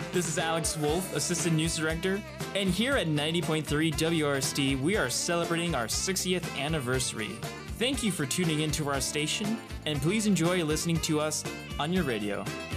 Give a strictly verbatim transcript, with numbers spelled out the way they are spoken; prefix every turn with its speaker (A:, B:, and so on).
A: This is Alex Wolf, Assistant News Director, and here at ninety point three W R S T, we are celebrating our sixtieth anniversary. Thank you for tuning into our station, and please enjoy listening to us on your radio.